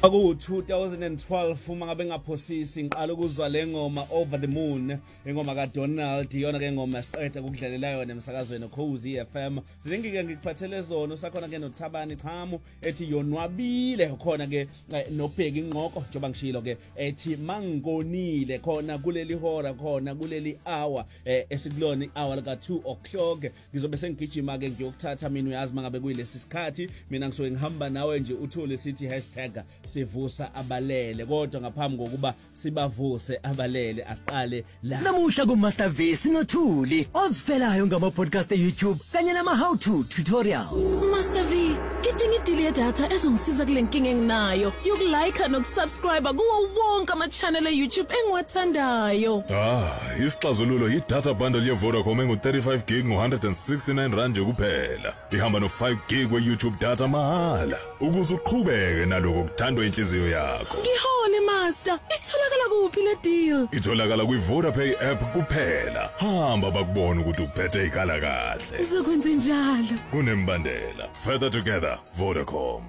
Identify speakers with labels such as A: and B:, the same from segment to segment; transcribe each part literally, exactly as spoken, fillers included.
A: Aku two thousand twelve uma ngabe ngaphosisi ngiqala ukuzwa le ngoma Over the Moon, ingoma ka Donald, iyona ke ngoma siqeda ukudlalela yona emsakazweni Ukhozi F M. Sizingi ke ngikuphathele zona usakhona ke noThabani Chamu ethi yonwabile, khona ke noBheki Ingqoko njoba ngishilo ke ethi mangonile, khona kuleli hora, khona kuleli hour esikulona hour ka two o'clock. Ngizobe sengigijima ke ngiyokuthatha mina uyazi mangabe kuyilesi sikhathi, mina ngisuke ngihamba nawe nje uthule sithi hashtag sivusa abalele, kodwa ngaphambi kokuba sibavuse abalele asiqale la.
B: Namuhla ku Master V sinothuli ozivelayo ngama podcast e YouTube kanye nama how to tutorials.
C: Master V, ngidinga idili yedatha ezongisiza kule nkinga enginayo yokulike nokusubscribe kuwo wonke ama channel e YouTube engiwathandayo.
D: Ah, isixazululo yi-data bundle ye Vodacom engu thirty-five gig ngo one hundred sixty-nine rand kuphela. Ihamba no five gig we YouTube data mahala ukuze uqhubeke naloko kuthandwa inhliziyo yakho.
C: Ngihole Master, itholakala kuphi le deal?
D: Itholakala kwi Vodapay app kuphela. Hamba bakubona ukuthi uphethe ikala kahle.
C: Izokwenza njalo.
D: Kunembandela. Further together, Vodacom.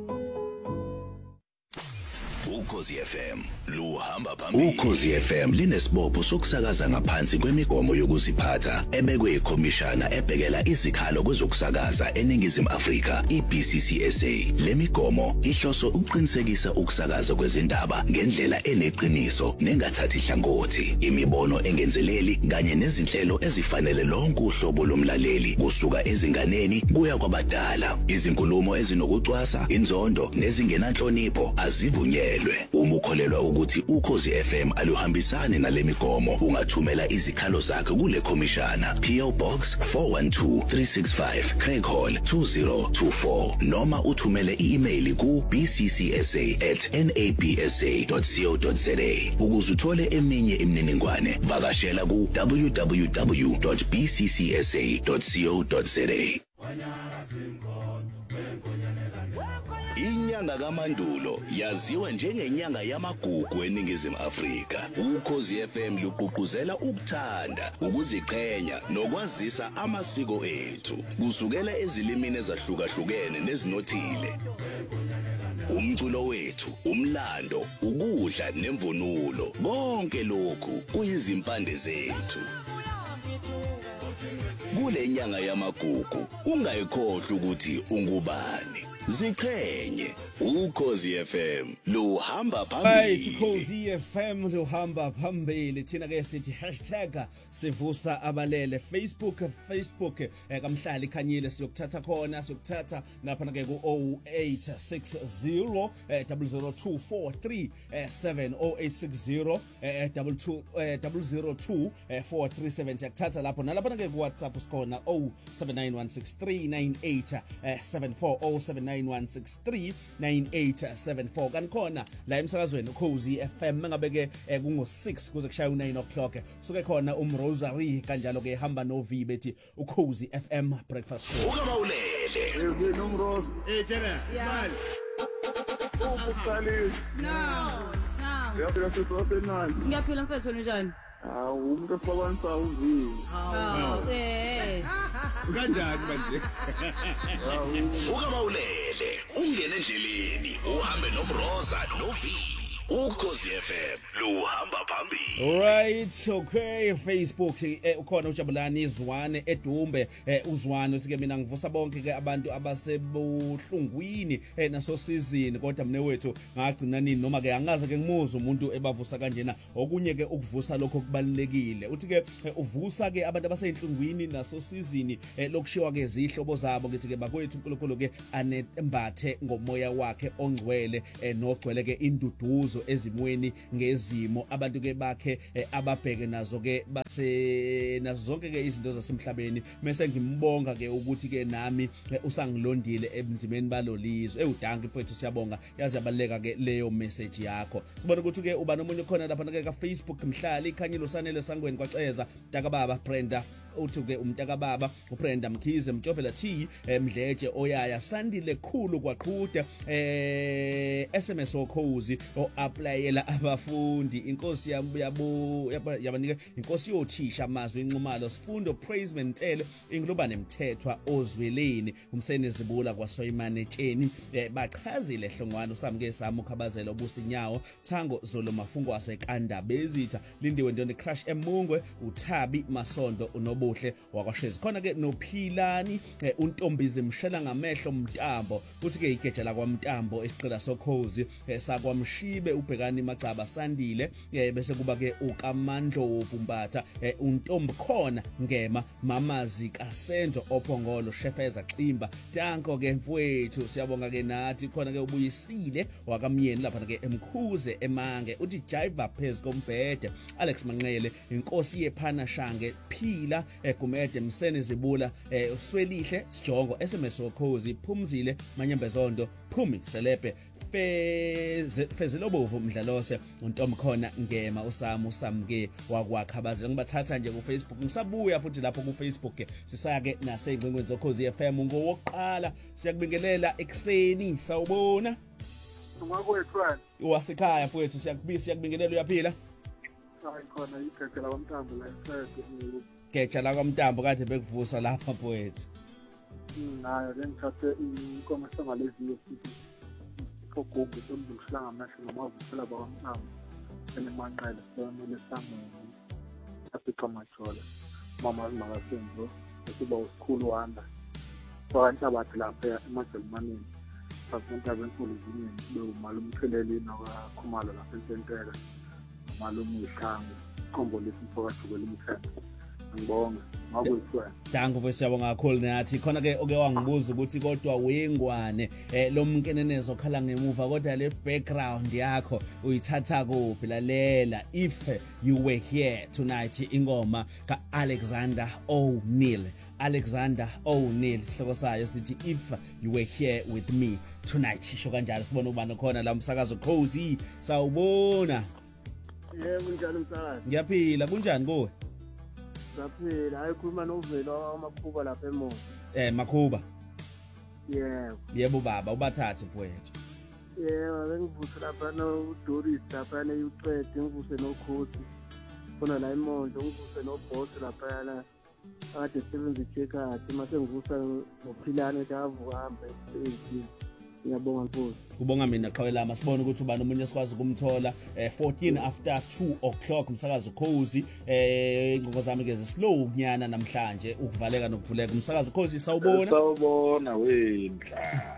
E: Ukhozi F M luhamba phambili. Ukhozi F M linesibopho sokusakaza ngaphansi kwemigomo yokuziphatha ebekwe ikhomishana ebhekela izikhalo kwezokusakaza eNingizimu Afrika, i B C C S A. Le migomo ihloso ukuqinisekisa ukusakaza kwezindaba ngendlela eneqiniso nengathathi hlangothi, imibono engenzeleli kanye nezinhlelo ezifanele lonke uhlobo lomlaleli kusuka ezinganeni kuya kwabadala. Izinkulumo ezinokucwasa, inzondo nezingenanhlonipho azivunyelwe. Uma ukholelwa ukuthi Ukhozi F M aluhambisani nale migomo, ungathumela izikhalo zakhe kule khomishana, P O Box four one two three six five, Craig Hall two zero two four, noma uthumele i-email ku b c c s a at n a b s a dot co dot z a. Ukuze uthole eminye imininingwane, vakashela ku w w w dot b c c s a dot co dot z a. Inyanga kaMandulo yaziwa njengenyanga yamagugu eNingizimu Afrika. Ukhozi F M luqhuquzela ukuthanda, ukuziqhenya nokwazisa amasiko ethu kusukela ezilimini ezahlukahlukene nezinothile. Umculo wethu, umlando, ukudla nemvunulo, konke lokhu kuyizimpande zethu. Kule nyanga yamagugu ungayikhohlwa ukuthi ungubani. Ziqhenye, Ukhozi F M luhamba phambili.
A: Right, Ukhozi F M luhamba phambili. Thina ke sithi hashtag sivusa abalele. Facebook Facebook kamhlali khanyile siyokuthatha khona, siyokuthatha lapha ke ku oh eight six zero zero zero two four three seven oh eight six zero zero zero two four three seven. Siyakuthatha lapho nalapha ke ku WhatsApp sikhona oh seven nine one six three nine eight seven four oh seven nine one six three nine eight seven four. Kankhona la emsakazweni Ukhozi F M mangabe ke kungo six kuze kushaya u nine o'clock suke khona umRosary kanjalo ke hamba no V bethi Ukhozi F M breakfast show.
E: Ukamawulele
F: Eh nomrose
G: Eh tena
F: mali ubukhali
G: no no
F: yaphela sesona
G: ngiyaphila mfethu njani
F: awu umuntu ofabanisa uvi
G: hawo eh
A: Kanjani manje?
E: Ukamawulele ungene endleleni uhambe nomroza no V. Ukhozi F M luhamba phambili.
A: Right, okay. Facebook ukhona uJabulani Izwane eDumbe uzwane uthi ke mina ngivusa bonke ke abantu abasebuhlungwini naso season, kodwa mne wethu ngagcina nini noma ke angaze ke ngimuza umuntu ebavusa kanjena. Okunye ke ukuvusa lokho kubalekile. Uthi ke uvusa ke abantu abaseyinhlungwini naso season lokushiwa ke izihlobo zabo, ngithi ke bakwethu uNkulunkulu ke anembathe ngomoya wakhe ongcwele nogcwele ke induduzo ezimweni ngezimo abantu ke bakhe ababheke nazo ke base nazo zonke ke izinto zasemhlabeni. Mase ngimbonga ke ukuthi ke nami usangilondile ebunzimeni balolizwe. Ewudanki mfethu siyabonga, yazi yabaleka ke leyo message yakho. Sibona ukuthi ke uba nomunye khona lapha ke ka Facebook mhlali ikhanyile usanele sangweni kwaceza Taka Baba Brenda uthi ke umntaka baba uBrenda Mkhize Mjovela T Mdletshe Oyaya Sandile Khulu kwaQhude eh S M S Okhozi o applyela abafundi inkosi yabo yabanika inkosi yothisha amazwi inxumalo sifundo Praise Mentele ingloba nemthethwa ozweleni umsene zibula kwaSoyimane Tsheni bachazile hlongwano samke sami ukhabazela obusinyawo Thango Zolo Mafungo asekandaba ezitha lindiwe Ndoni Crush eMungwe uThabi Masondo unobuhle wakwaShezi khona ke noPhilani uNtombizi Mshela ngamehlo Mntambo uthi ke igeja la kwaMntambo esiqela sokhozi sakwamshibe ubhekani Macaba Sandile bese kuba ke uKamandlovu Mbatha uNtombi khona ngema Mamazi kaSenzo ophongolo Shefeza Ximba danko ke mfowethu siyabonga ke nathi khona ke ubuyisile wakamyeni lapha ke emkhuze emange uthi jive phezulu kombhede Alex Manqele inkosi yephana shange phila egumede Msene Zibula uswelihle sijongo S M S Okhozi Phumzile Manyembezondo Phumi Selepe Fezilobovu Mdlalose uNtombi khona ngema uSamu Samke wakwakhabazela ngibathatha nje ku Facebook ngisabuya futhi lapho ku Facebook sisake nasengcingweni zokhozi F M ngowokuqala siyakubingelela ekseni sawubona
F: Ungakwethu
A: wasekhaya mfowethu siyakubisa siyakubingelela uyaphila
F: hayi khona igeja la kwaMntambo la eSede
A: geja la kwaMntambo kade bekuvusa lapha mfowethu
F: nayo lengithathe inkomo sangalezi futhi Kogogo sombulishanga amasho nomavusela bakwaMntambo enemanqele sonele samuzi apika majola mama makasenzo ukuba usikhulu wanda kwabantu abathi lapha emaJermanini basenza benkulu ziningi beumalo umtheleli nokwakhumalo lapha eSentela malume ihlangu iqombo lesiphokathi kwelimthetho ngibonga ngakwethu
A: dango mfowethu siyabonga kakhulu nathi khona ke oke wangibuza ukuthi kodwa wengwane lo mkenenezo khala ngemuva kodwa le background yakho uyithatha kuphi lalela if you were here tonight ingoma ka Alexander O'Neil Alexander O'Neil sihloko sayo sithi if you were here with me tonight isho kanjalo sibona ubani khona la umsakazo Khosi sawubona
F: yebo njalo msakazi
A: ngiyaphila kunjani kuwe
F: Saphela ayikhuluma novelo amakhuba lapha eMosi
A: eh Makhuba
F: yebo
A: yebo baba ubathathe mfowethu
F: yebo bengivutha lapha no Doris lapha ne uqede ngivuse noKhosi khona la eMondo ngivuse no Boss lapha la ade sebenza checker mase ngivusa noPhilane davuka hamba eSede ngiyabonga mfowethu
A: ubonga mina qhawelama sibona ukuthi ubani umunye sikwazi ukumthola fourteen after two o'clock umsakazo Khosi eh ingqoko zami ke slow kunyana namhlanje ukuvaleka nokuvuleka umsakazo Khosi sawubona
H: sawubona wendla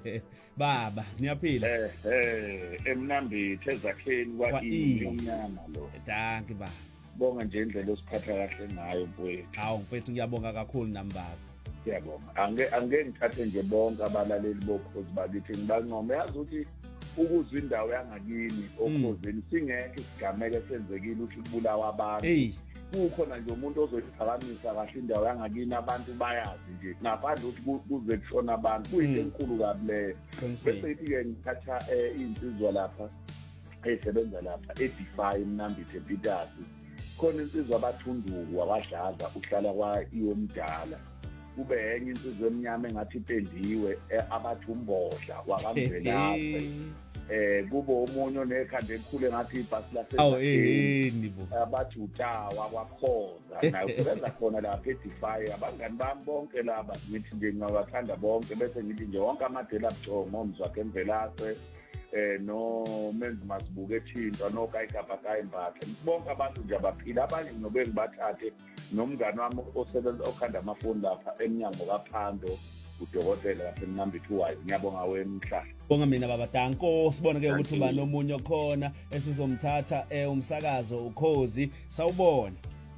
A: baba niyaphila
H: eh eh emnambithe ezakheni kwa inyama lo
A: danki baba
H: bonga nje indlela osiphatha kahle ngayo mfowethu
A: hawu mfethu ngiyabonga kakhulu nami baba
H: siyabonga ange ange ngithathe nje bonke abalaleli bokhozi bakithi ngibancome yazi ukuthi ukuzwa indawo yangakini okhozini singeke sigameke senzekile ukuthi kubulawa abantu
A: hey
H: kukhona nje umuntu ozoyiphakamisa kahle indawo yangakini abantu bayazi nje ngaphandle ukuthi kuze kushona abantu kuyinto enkulu kabi leyo bese ithi-ke ngithatha insizwa lapha esebenza lapha edify Mnambithe Peters khona insizwa abathunduku abadlaza uhlala kwa iyomdala kube enye insizwe emnyama engathi ipendiwe abathumbodla wakamvelaphe eh kube umunye onekhanda elikhulu ngathi ibhasi lase
A: awu eh nibo
H: abathi utawa kwakhoza nayo kubenza khona lapha edify abangani bami bonke laba ngithi nje ngabathanda bonke bese ngithi nje wonke amadela abjongo umzwakhe emvelase eh no menzi masibuke ethinta no kayigaba kayimbathe bonke abantu nje abaphila abanye nobe ngibathathe nomngane wami osebenza okhanda amafoni lapha eminyango kaPhando udokotela lapha eMnambithe uwayi ngiyabonga wemhla
A: bonga mina baba Danko sibona ke ukuthi uba nomunye okhona esizomthatha eh umsakazo Ukhozi sawubona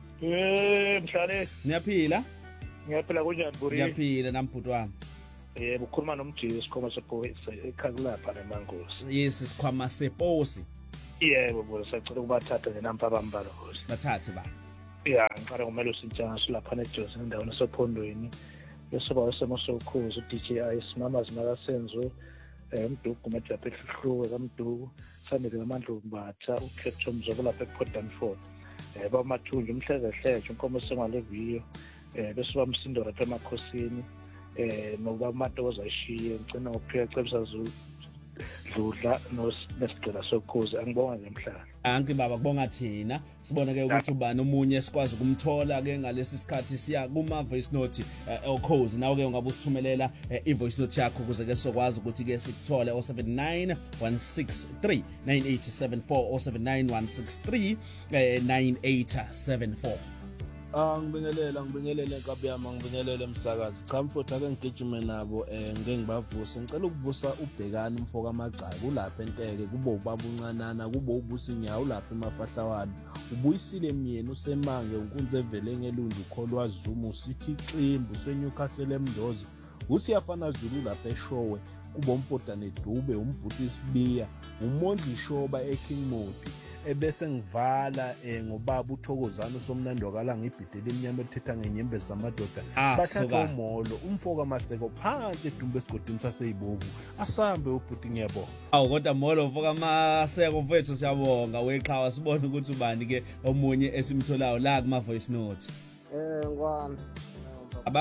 I: eh mhlane
A: niyaphila
I: ngiyaphila kunjani buri
A: ngiyaphila namphuti wami
I: yebo ukhuluma nomjisi sikhoma sePhosi eKhakulapha neMangosi
A: yes sikhwama sePhosi
I: yebo bo sacela ukubathatha ngenamba abambalo hosi
A: bathathe ba
I: ya ngicela kumele usintshana lapha neJosi endaweni esophondweni bese ba uSemosokhozi uD J Ice mama zimakasenzo umdugu uMajaphe Hluhluwe kaMdugu Sandile kaMandlovu Mbatha uCaptain Mzobo lapha ePort Danford eh bamathunja umhlezehleje inkomo sengwaleviyo eh bese bamsindo lapha emakhosini eh nokuba amatoza ayishiye ngicina ngokuphika cebisa zulu dludla nesigcina sokhozi angibonga ngemhlaba
A: anki baba kubonga thina sibona ke ukuthi ubani omunye sikwazi ukumthola ke ngalesi sikhathi siya kuma voice note okhozi nawe ke ungabe uthumelela i voice note yakho ukuze ke sokwazi ukuthi ke sikuthole zero seven nine one six three nine eight seven four zero seven nine one six three nine eight seven four.
J: Ah ngibingelela ngibingelele nkabiyama ngibingelele emsakazi cha mfowethu ake ngigijime nabo eh ngeke ngibavuse ngicela ukuvusa ubhekani umfoka amagcaka kulapha enteke kube ubaba uncanana kube ubusa inyawo lapha emafahla walo ubuyisile myeni usemange unkunze evele ngelundu ukholwa Zuma usithi Ximbu seNewcastle eMndozo usiyafana Zulu lapha eShowe kube umpota nedube umbhuti isibiya umondli shoba eKing Modi ebese ngivala eh ngobaba uThokozana somnandwakala ngibhidela eminyama ethetha ngenyembezi zamadoda bathatha umolo umfoka Maseko phansi edumbe esigodini saseyibovu asambe ubhuti ngiyabonga
A: awu kodwa molo umfoka Maseko mfethu siyabonga weqhawa sibona ukuthi ubani ke omunye esimtholayo la kuma voice note
F: eh ngwana
A: aba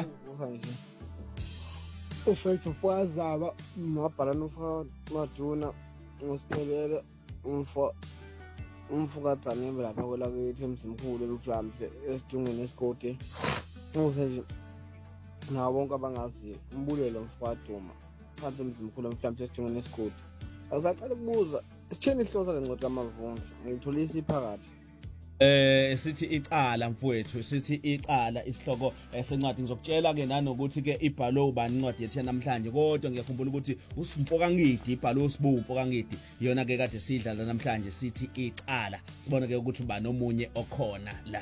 F: ufethu fazaba mabhala nofa maduna ngosiphelele umfo umfukazane lapha kwela kwethu emzimkhulu emflamhle esidungeni esikode useje nawo bonke abangazi umbulelo mfukaduma phansi emzimkhulu emflamhle esidungeni esikode akusaqala ukubuza sitheni ihlosa lencwadi amavundla ngitholisa iphakathi
A: eh sithi icala mfowethu sithi icala isihloko sencwadi ngizokutshela ke nanokuthi ke ibhalo ubani incwadi yethu namhlanje kodwa ngiyakhumbula ukuthi usimfoka ngidi ibhalo usibumfu mfoka ngidi iyona ke kade sidlala namhlanje sithi icala sibona ke ukuthi ubani omunye okhona la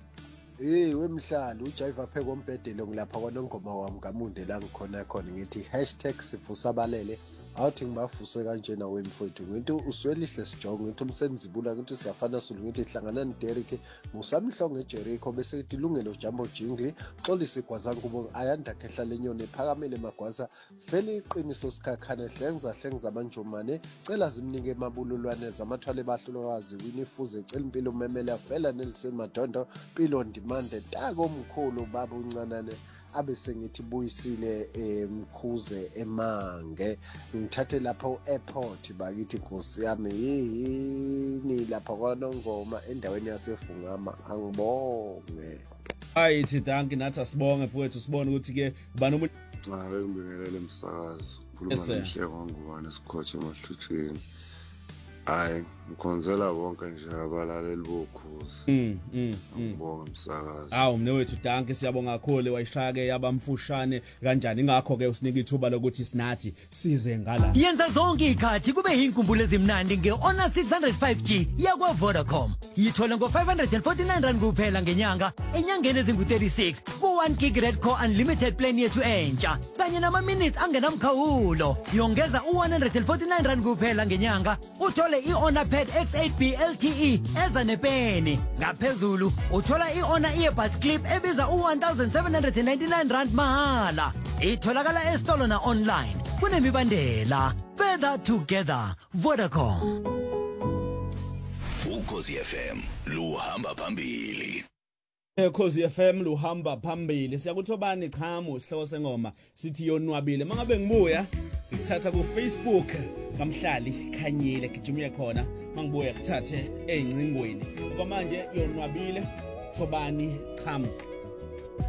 K: hey wemhlalo uJaiva pheko ombhedelo ngilapha kwanongoma wami kamunde la ngikhona khona ngithi #sifusabalele awuthi ngibafuse kanje nawe mfowethu ngithi uswelihle sijonge ngithi umsenzibula ngithi siyafana sulu ngithi hlangana noDerek musamhlonge eJericho bese ithi lungelo Jambo Jingle xolisa igwaza kubo ayanda khehla lenyoni ephakamele magwaza vele iqiniso sikhakhane hlenza hlenza amanjumane cela zimnike emabululwane zamathwale bahlulokazi winifuze ecela impilo umemela vela Nelson Madondo pilo ndimande tako omkhulu baba uncanane abe sengithi buyisile emkhuze emange ngithathe lapha eairport bakithi Nkosi yami yini lapha kwanongoma endaweni yasefungama angibonge
A: ayithi danki nathi asibonge mfowethu sibone ukuthi ke ubani umuntu
L: hayi ngibingelele emsakazi khuluma nomhleko wangubani esikhotshe emahluthweni hayi ngikhonzela bonke nje abalaleli bokhozi
A: mm mm
L: ngibonga umsakazi
A: awu mne wethu danke siyabonga kakhulu wayishaya ke yabamfushane kanjani ngakho ke usinika ithuba lokuthi sinathi size ngala
B: yenza zonke ikhathi kube inkumbulo ezimnandi ngeHonor six oh five G yakwa Vodacom yithola ngo five hundred forty-nine rand kuphela ngenyanga enyangeni ezingu thirty-six ku one gig red core unlimited plan yethu entsha kanye nama minutes angenamkhawulo yongeza u one hundred forty-nine rand kuphela ngenyanga uthola iHonor Pad X eight B L T E eza nepeni ngaphezulu uthola iHonor earbuds clip ebiza u one thousand seven hundred ninety-nine rand mahala itholakala esitolo na online kunemibandela further together Vodacom
E: Ukhozi F M luhamba phambili
A: Ukhozi F M luhamba phambili siyakuthobani chamo isihloko sengoma sithi yonwabile mangabe ngibuya ngithatha ku Facebook kamhlali khanyile gijimye khona mangibuya kuthathe ezincingweni kwamanje yonwabile thobani chamo